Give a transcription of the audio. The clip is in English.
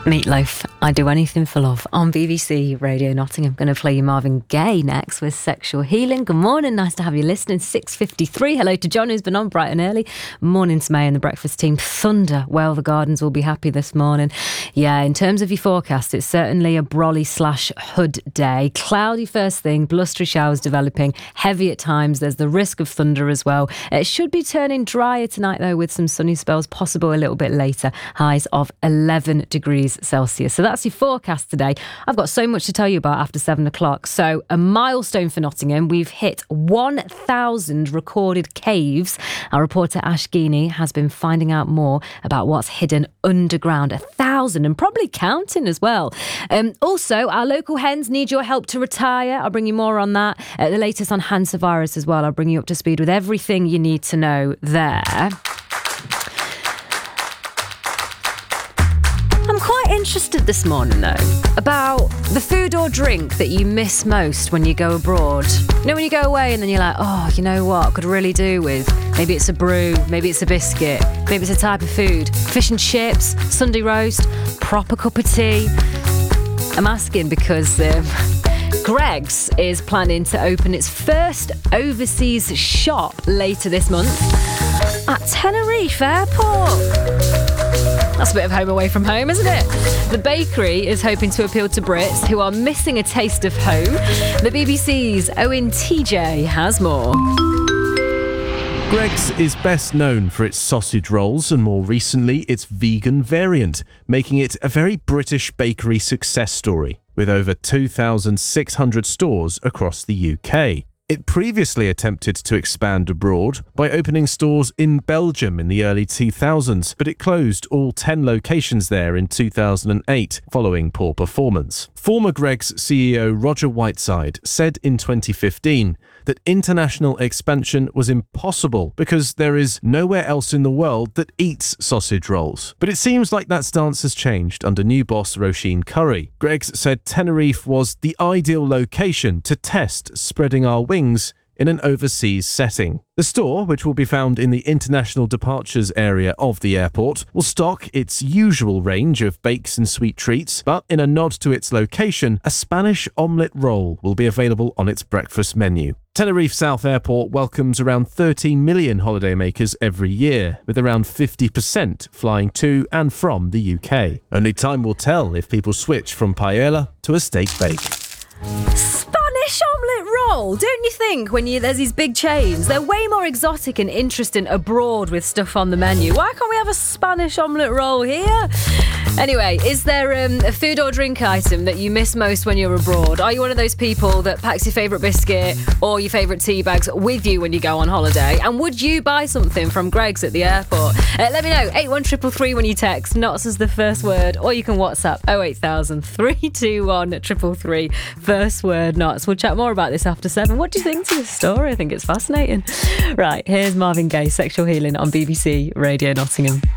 Meatloaf, I'd do anything for love on BBC Radio Nottingham. Going to play you Marvin Gaye next with Sexual Healing. Good morning, nice to have you listening. 6:53. Hello to John, who's been on bright and early. Morning to May and the breakfast team. Thunder, well, the gardens will be happy this morning. Yeah, in terms of your forecast, it's certainly a brolly/hood day. Cloudy first thing, blustery showers developing, heavy at times. There's the risk of thunder as well. It should be turning drier tonight though, with some sunny spells possible a little bit later. Highs of 11 degrees Celsius. So that's your forecast today. I've got so much to tell you about after 7 o'clock. So a milestone for Nottingham. We've hit 1,000 recorded caves. Our reporter Ash Geeney has been finding out more about what's hidden underground. 1,000 and probably counting as well. Also, our local hens need your help to retire. I'll bring you more on that. The latest on Hansavirus as well. I'll bring you up to speed with everything you need to know there. Interested this morning though about the food or drink that you miss most when you go abroad. You know, when you go away and then you're like, oh, you know what, could really do with, maybe it's a brew, maybe it's a biscuit, maybe it's a type of food, fish and chips, Sunday roast, proper cup of tea. I'm asking because Greggs is planning to open its first overseas shop later this month at Tenerife Airport. That's a bit of home away from home, isn't it? The bakery is hoping to appeal to Brits who are missing a taste of home. The BBC's Owen TJ has more. Greggs is best known for its sausage rolls and more recently its vegan variant, making it a very British bakery success story with over 2,600 stores across the UK. It previously attempted to expand abroad by opening stores in Belgium in the early 2000s, but it closed all 10 locations there in 2008 following poor performance. Former Greggs CEO Roger Whiteside said in 2015 that international expansion was impossible because there is nowhere else in the world that eats sausage rolls. But it seems like that stance has changed under new boss Roisin Curry. Greggs said Tenerife was the ideal location to test spreading our wings in an overseas setting. The store, which will be found in the international departures area of the airport, will stock its usual range of bakes and sweet treats, but in a nod to its location, a Spanish omelette roll will be available on its breakfast menu. Tenerife South Airport welcomes around 13 million holidaymakers every year, with around 50% flying to and from the UK. Only time will tell if people switch from paella to a steak bake. Spanish omelette roll, don't you think? When there's these big chains, they're way more exotic and interesting abroad with stuff on the menu. Why can't we have a Spanish omelette roll here? Anyway, is there a food or drink item that you miss most when you're abroad? Are you one of those people that packs your favourite biscuit or your favourite tea bags with you when you go on holiday? And would you buy something from Greggs at the airport? Let me know. 81333 when you text. Knots as the first word. Or you can WhatsApp 08000 321 333. First word Knots. We'll chat more about this after 7. What do you think to this story? I think it's fascinating. Right, here's Marvin Gaye, Sexual Healing on BBC Radio Nottingham.